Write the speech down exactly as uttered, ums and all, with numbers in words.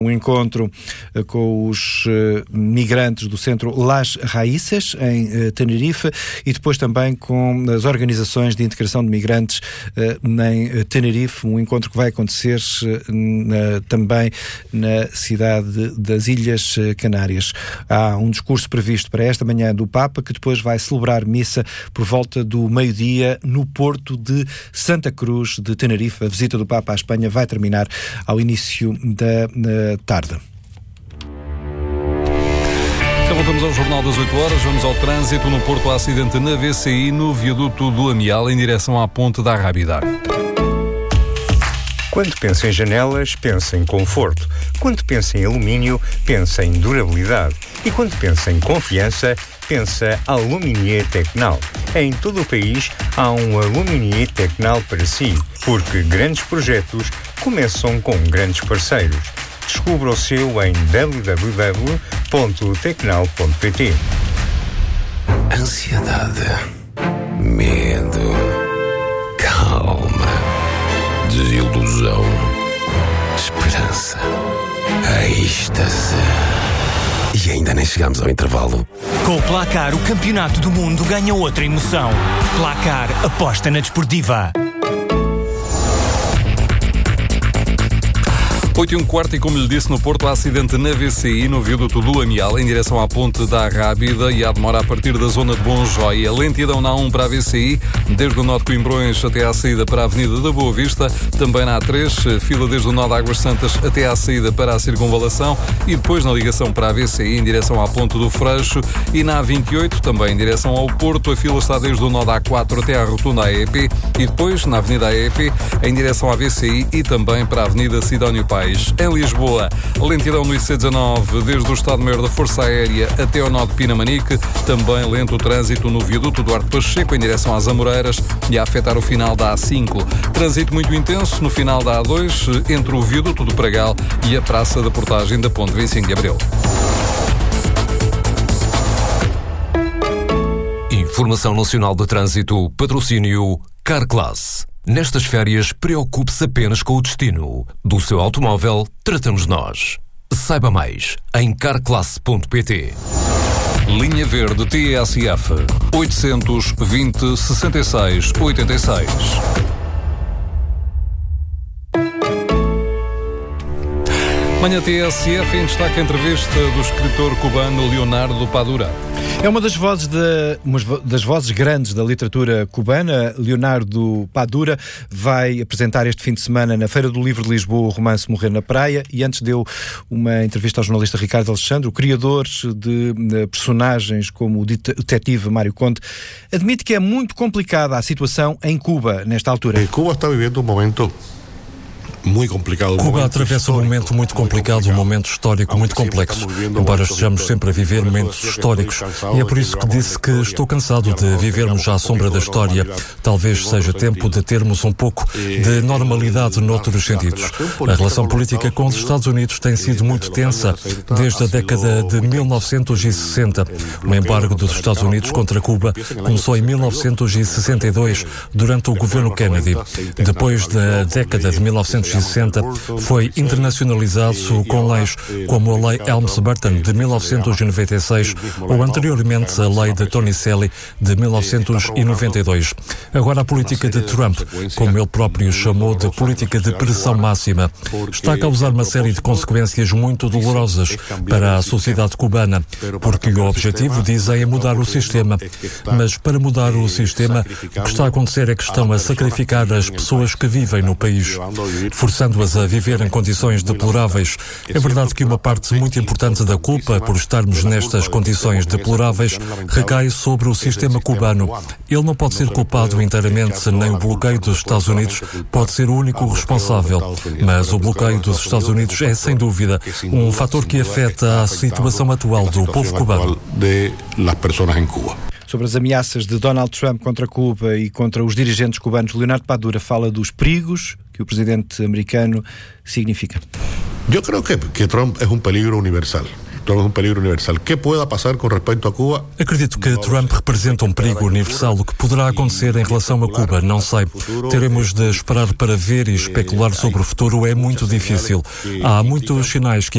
Um encontro uh, com os uh, migrantes do centro Las Raíces, em uh, Tenerife, e depois também com as organizações de integração de migrantes uh, em uh, Tenerife, um encontro que vai acontecer uh, na, também na cidade das Ilhas uh, Canárias. Há um discurso previsto para esta manhã do Papa, que depois vai celebrar missa por volta do meio-dia no porto de Santa Cruz de Tenerife. A visita do Papa à Espanha vai terminar ao início da uh, tarde. Então voltamos ao Jornal das oito horas, vamos ao trânsito. No Porto, há acidente na V C I, no viaduto do Amial, em direção à ponte da Arrábida. Quando pensa em janelas, pensa em conforto. Quando pensa em alumínio, pensa em durabilidade. E quando pensa em confiança, pensa Aluminier Tecnal. Em todo o país há um Aluminier Tecnal para si, porque grandes projetos começam com grandes parceiros. Descubra o seu em w w w ponto tecnal ponto p t. Ansiedade, medo, calma, desilusão, esperança, êxtase. E ainda nem chegamos ao intervalo. Com o Placar, o campeonato do mundo ganha outra emoção. Placar, aposta na desportiva. oito e um quarto, e como lhe disse, no Porto há acidente na V C I, no viaduto do Amial, em direção à ponte da Arrábida, e há demora a partir da zona de Bonjóia. Lentidão na A um para a V C I, desde o nó de Coimbrões até à saída para a Avenida da Boa Vista. Também na A três, fila desde o nó de Águas Santas até à saída para a Circunvalação, e depois na ligação para a V C I, em direção à ponte do Freixo. E na A vinte e oito, também em direção ao Porto, a fila está desde o nó da A quatro até à rotunda A E P, e depois na Avenida A E P, em direção à V C I e também para a Avenida Sidónio Pais. Em Lisboa, lentidão no I C dezanove, desde o Estado-Maior da Força Aérea até ao nó de Pinamanique. Também lento o trânsito no viaduto Duarte Pacheco, em direção às Amoreiras, e a afetar o final da A cinco. Trânsito muito intenso no final da A dois, entre o viaduto do Pragal e a Praça da Portagem da Ponte vinte e cinco de Abril. Informação Nacional de Trânsito, patrocínio Carclass. Nestas férias, preocupe-se apenas com o destino. Do seu automóvel, tratamos nós. Saiba mais em carclass ponto p t. Linha Verde T S F oitocentos e vinte, sessenta e seis, oitenta e seis. Manhã T S F em destaque a entrevista do escritor cubano Leonardo Padura. É uma das vozes, de, uma das vozes grandes da literatura cubana. Leonardo Padura vai apresentar este fim de semana na Feira do Livro de Lisboa o romance Morrer na Praia, e antes deu uma entrevista ao jornalista Ricardo Alexandre, o criador de, de personagens como o detetive Mário Conde. Admite que é muito complicada a situação em Cuba nesta altura. Cuba está vivendo um momento muito complicado. Cuba atravessa um momento muito complicado, um momento histórico muito complexo, embora estejamos sempre a viver momentos históricos, e é por isso que disse que estou cansado de vivermos à sombra da história. Talvez seja tempo de termos um pouco de normalidade noutros sentidos. A relação política com os Estados Unidos tem sido muito tensa desde a década de mil novecentos e sessenta. O embargo dos Estados Unidos contra Cuba começou em mil novecentos e sessenta e dois, durante o governo Kennedy. Depois da década de mil novecentos e sessenta, foi internacionalizado com leis como a Lei Helms-Burton de mil novecentos e noventa e seis ou anteriormente a Lei de Toniceli de mil novecentos e noventa e dois. Agora a política de Trump, como ele próprio chamou de política de pressão máxima, está a causar uma série de consequências muito dolorosas para a sociedade cubana, porque o objetivo, dizem, é mudar o sistema. Mas para mudar o sistema, o que está a acontecer é que estão a sacrificar as pessoas que vivem no país, forçando-as a viver em condições deploráveis. É verdade que uma parte muito importante da culpa por estarmos nestas condições deploráveis recai sobre o sistema cubano. Ele não pode ser culpado inteiramente, nem o bloqueio dos Estados Unidos pode ser o único responsável. Mas o bloqueio dos Estados Unidos é, sem dúvida, um fator que afeta a situação atual do povo cubano. Sobre as ameaças de Donald Trump contra Cuba e contra os dirigentes cubanos, Leonardo Padura fala dos perigos que o presidente americano significa. Eu creio que, que Trump é um peligro universal. Trump es un peligro universal. ¿Qué pueda pasar con respecto a Cuba? Acredito que Trump representa um perigo universal. O que poderá acontecer em relação a Cuba, não sei. Teremos de esperar para ver e especular sobre o futuro é muito difícil. Há muitos sinais que